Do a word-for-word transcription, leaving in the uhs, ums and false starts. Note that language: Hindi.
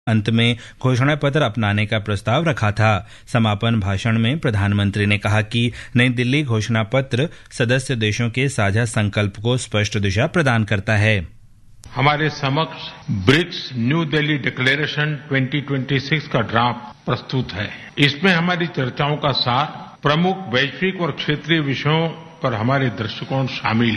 अंत में घोषणा पत्र अपनाने का प्रस्ताव रखा था। समापन भाषण में प्रधानमंत्री ने कहा कि नई दिल्ली घोषणा पत्र सदस्य देशों के साझा संकल्प को स्पष्ट दिशा प्रदान करता है। हमारे समक्ष BRICS new Delhi declaration twenty twenty six का ड्राफ्ट प्रस्तुत है। इसमें हमारी चर्चाओं का सार, प्रमुख वैश्विक और क्षेत्रीय विषयों पर हमारे दृष्टिकोण शामिल